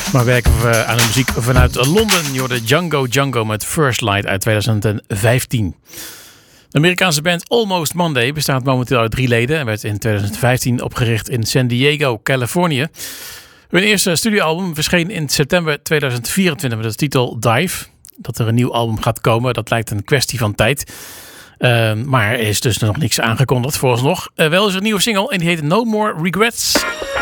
Maar werken we aan de muziek vanuit Londen. Je hoorde Django met First Light uit 2015. De Amerikaanse band Almost Monday bestaat momenteel uit 3 leden en werd in 2015 opgericht in San Diego, Californië. Hun eerste studioalbum verscheen in september 2024 met de titel Dive. Dat er een nieuw album gaat komen, dat lijkt een kwestie van tijd. Maar er is dus nog niks aangekondigd vooralsnog. Wel is er een nieuwe single en die heet No More Regrets.